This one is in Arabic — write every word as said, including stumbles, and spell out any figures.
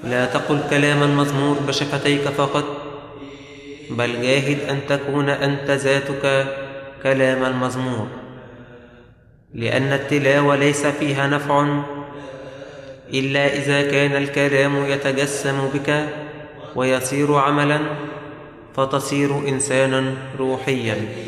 لا تقل كلام المزمور بشفتيك فقط، بل جاهد أن تكون أنت ذاتك كلام المزمور، لأن التلاوة ليس فيها نفع إلا إذا كان الكلام يتجسم بك ويصير عملا، فتصير إنسانا روحيا.